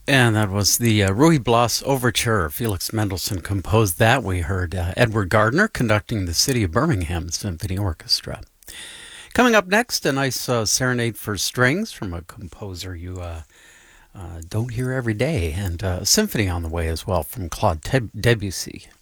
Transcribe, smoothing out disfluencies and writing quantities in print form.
And that was the Ruy Blas Overture. Felix Mendelssohn composed that. We heard Edward Gardner conducting the City of Birmingham Symphony Orchestra. Coming up next, a nice serenade for strings from a composer you don't hear every day, and a symphony on the way as well from Claude Debussy.